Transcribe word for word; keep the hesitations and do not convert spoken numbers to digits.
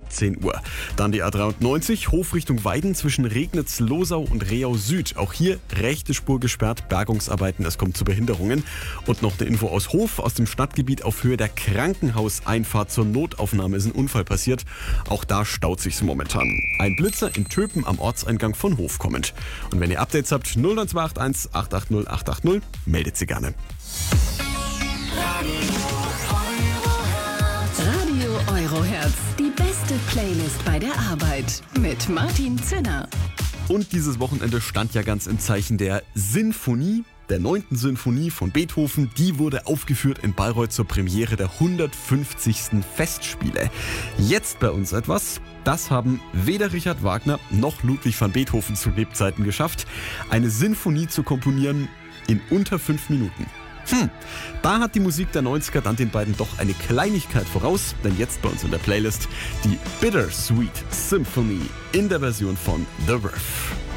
zehn Uhr. Dann die A dreiundneunzig, Hof Richtung Weiden zwischen Regnitz, Losau und Reau Süd. Auch hier rechte Spur gesperrt, Bergungsarbeiten, es kommt zu Behinderungen. Und noch eine Info aus Hof, aus dem Stadtgebiet auf Höhe der Krankenhauseinfahrt zur Notaufnahme ist ein Unfall passiert. Auch da staut sich's momentan. Ein Blitzer in Töpen am Ortseingang von Hof kommend. Und wenn ihr Updates habt, null neun zwei acht eins acht acht null acht acht null, meldet sie gerne. Radio Eurohertz, die beste Playlist bei der Arbeit mit Martin Zinner. Und dieses Wochenende stand ja ganz im Zeichen der Sinfonie, der neunten Sinfonie von Beethoven. Die wurde aufgeführt in Bayreuth zur Premiere der hundertfünfzigsten Festspiele. Jetzt bei uns etwas, das haben weder Richard Wagner noch Ludwig van Beethoven zu Lebzeiten geschafft, eine Sinfonie zu komponieren in unter fünf Minuten. Hm, da hat die Musik der neunziger dann den beiden doch eine Kleinigkeit voraus, denn jetzt bei uns in der Playlist die Bittersweet Symphony in der Version von The Verve.